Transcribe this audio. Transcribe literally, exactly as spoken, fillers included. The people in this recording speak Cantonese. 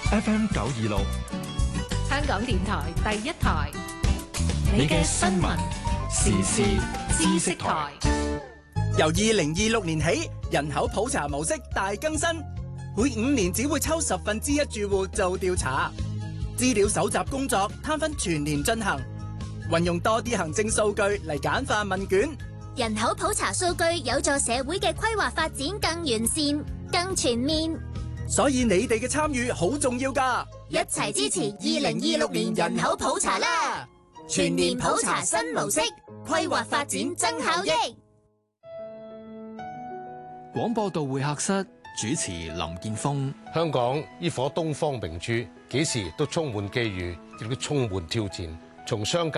F M 九二六， 香港電台第一台， 你嘅新聞時事知識台。 由二零二六年起，人口普查模式大更新，每五年只會抽十分之一住戶做調查，資料搜集工作攤分全年進行，運用多啲行政數據嚟簡化問卷。 人口普查數據有助社會嘅規劃發展更完善、更全面。 所以你哋嘅參與好重要㗎， 一齊支持二零二六年人口普查啦！全年普查新模式，規劃發展增效益。 廣播道會客室主持林健鋒。 香港呢顆東方明珠，幾時都充滿機遇，亦都充滿挑戰。從商界